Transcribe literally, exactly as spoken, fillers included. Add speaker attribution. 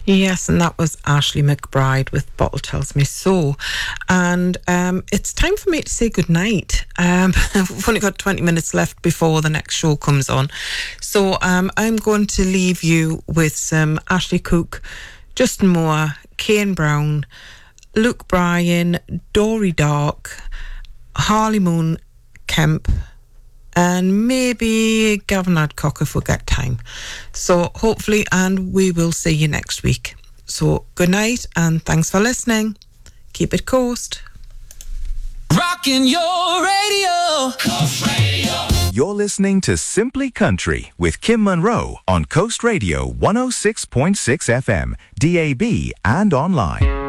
Speaker 1: Yes, and that was Ashley McBride with Bottle Tells Me So. And um, it's time for me to say goodnight. Um, we've only got twenty minutes left before the next show comes on. So um, I'm going to leave you with some Ashley Cook, Justin Moore, Kane Brown, Luke Bryan, Dory Dark, Harley Moon Kemp, and maybe Gavin Adcock if we get time. So hopefully, and we will see you next week. So good night and thanks for listening. Keep it coast.
Speaker 2: Rocking your radio. Coast Radio.
Speaker 3: You're listening to Simply Country with Kim Monroe on Coast Radio one oh six point six F M, D A B and online.